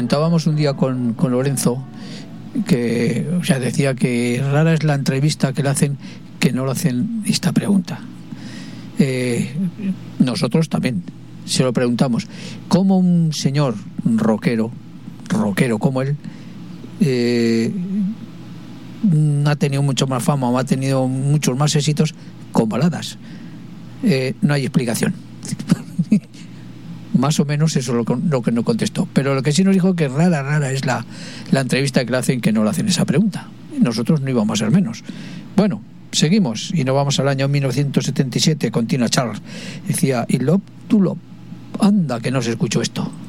comentábamos un día con Lorenzo que, o sea, decía que rara es la entrevista que le hacen que no le hacen esta pregunta. Nosotros también se lo preguntamos. ¿Cómo un señor rockero como él ha tenido mucho más fama o ha tenido muchos más éxitos con baladas? No hay explicación. Más o menos eso es lo que no contestó. Pero lo que sí nos dijo que rara es la entrevista que le hacen que no le hacen esa pregunta. Nosotros no íbamos a ser menos. Bueno, seguimos y nos vamos al año 1977 con Tina Charles. Decía, "In Love to Love". Anda que no se escuchó esto.